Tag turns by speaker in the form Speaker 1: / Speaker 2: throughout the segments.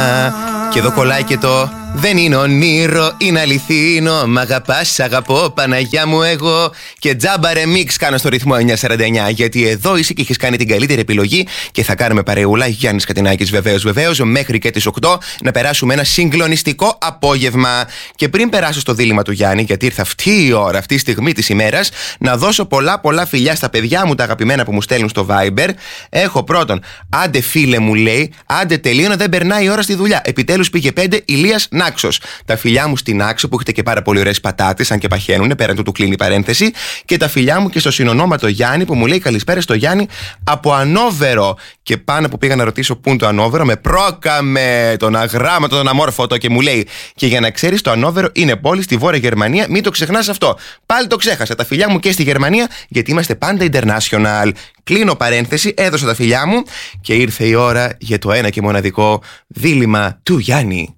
Speaker 1: Και εδώ κολλάει και το δεν είναι ονείρο, είναι αληθινό. Μ' αγαπάς, αγαπώ, Παναγιά μου εγώ. Και τζάμπα ρεμίξ κάνω στο ρυθμό 949. Γιατί εδώ είσαι και έχεις κάνει την καλύτερη επιλογή. Και θα κάνουμε παρεούλα, Γιάννης Κατινάκης βεβαίως, μέχρι και τις 8 να περάσουμε ένα συγκλονιστικό απόγευμα. Και πριν περάσω στο δίλημμα του Γιάννη, γιατί ήρθε αυτή η ώρα, αυτή η στιγμή της ημέρας, να δώσω πολλά φιλιά στα παιδιά μου τα αγαπημένα που μου στέλνουν στο Viber. Έχω πρώτον, άντε φίλε μου λέει, άντε τελείωνα, δεν περνάει η ώρα στη δουλειά. Επιτέλους πήγε 5, Ηλίας Νάξος. Τα φιλιά μου στην Άξο που έχετε και πάρα πολύ ωραίες πατάτες, αν και παχαίνουνε, πέραν του κλείνει η παρένθεση. Και τα φιλιά μου και στο συνονόματο Γιάννη που μου λέει καλησπέρα στο Γιάννη από Ανόβερο. Και πάνω που πήγα να ρωτήσω πού είναι το Ανόβερο, με πρόκαμε τον αγράμματο, τον αμόρφωτο και μου λέει: και για να ξέρεις, το Ανόβερο είναι πόλη στη Βόρεια Γερμανία, μην το ξεχνάς αυτό. Πάλι το ξέχασα. Τα φιλιά μου και στη Γερμανία, γιατί είμαστε πάντα international. Κλείνω παρένθεση, έδωσα τα φιλιά μου και ήρθε η ώρα για το ένα και μοναδικό δίλημμα του Γιάννη.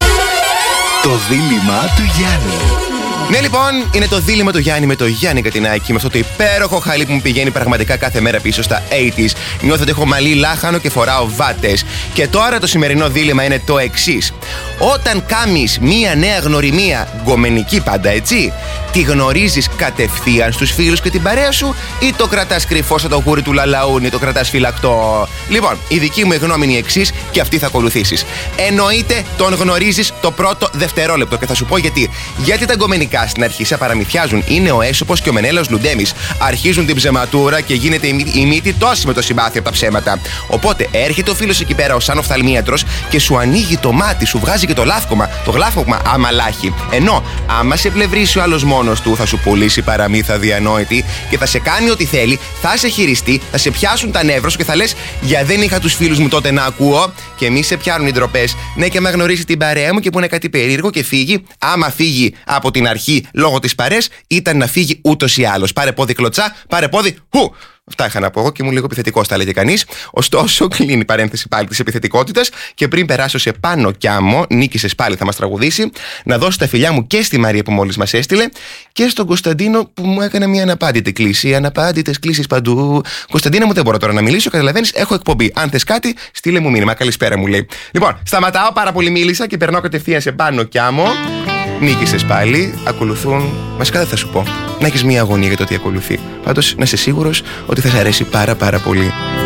Speaker 2: Το δίλημμα του Γιάννη.
Speaker 1: Ναι, λοιπόν, είναι το δίλημμα του Γιάννη με το Γιάννη Κατινάκη, με αυτό το υπέροχο χαλί που μου πηγαίνει πραγματικά κάθε μέρα πίσω στα 80s. Νιώθω ότι έχω μαλλί λάχανο και φοράω βάτες. Και τώρα το σημερινό δίλημμα είναι το εξής. Όταν κάμεις μία νέα γνωριμία, γκομενική πάντα, έτσι, τη γνωρίζεις κατευθείαν στους φίλους και την παρέα σου ή το κρατάς κρυφό σαν το γούρι του λαλαούνι, το κρατάς φυλακτό? Λοιπόν, η δική μου γνώμη είναι η εξής και αυτή θα ακολουθήσεις. Εννοείται τον γνωρίζεις το πρώτο δευτερόλεπτο και θα σου πω γιατί. Γιατί τα γκομενικά στην αρχή σε παραμυθιάζουν. Είναι ο Έσωπος και ο Μενέλαος Λουντέμις. Αρχίζουν την ψεματούρα και γίνεται η μύτη τόση με το συμπάθειο από τα ψέματα. Οπότε έρχεται ο φίλος εκεί πέρα, ο σαν οφθαλμίατρος, και σου ανοίγει το μάτι, σου βγάζει και το γλάφκομα αμαλάχι. Ενώ άμα σε πλευρίσει ο άλλος μόνος του, θα σου πουλήσει παραμύθα διανόητη και θα σε κάνει ό,τι θέλει, θα σε χειριστεί, θα σε πιάσουν τα νεύρα σου και θα λες: για δεν είχα τους φίλους μου τότε να ακούω. Και μη σε πιάνουν οι ντροπές. Ναι, και άμα γνωρίσει την παρέα μου και που είναι κάτι περίεργο και φύγει, άμα φύγει από την αρχή λόγω της παρέας, ήταν να φύγει ούτως ή άλλως. Πάρε πόδι κλωτσά, πάρε πόδι χου. Αυτά είχα να πω εγώ και ήμουν λίγο επιθετικός, τα έλεγε κανείς. Ωστόσο, κλείνει η παρένθεση πάλι της επιθετικότητας. Και πριν περάσω σε Πάνω κι Άμμο, νίκησες πάλι, θα μας τραγουδήσει. Να δώσω τα φιλιά μου και στη Μαρία που μόλις μας έστειλε και στον Κωνσταντίνο που μου έκανε μια αναπάντητη κλήση. Αναπάντητες κλήσεις παντού. Κωνσταντίνα μου, δεν μπορώ τώρα να μιλήσω, καταλαβαίνεις, έχω εκπομπή. Αν θες κάτι, στείλε μου μήνυμα. Καλησπέρα μου λέει. Λοιπόν, σταματάω, πάρα πολύ μίλησα και περνάω κατευθείαν σε Πάνω κι Άμμο. Νίκησες πάλι, ακολουθούν. Βασικά δεν θα σου πω. Να έχεις μια αγωνία για το τι ακολουθεί. Πάντως να είσαι σίγουρος ότι θα σ' αρέσει πάρα πολύ.